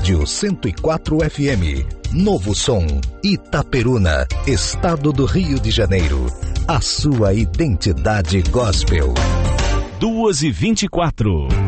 Rádio 104 FM, Novo Som, Itaperuna, Estado do Rio de Janeiro. A sua identidade gospel. 2h24.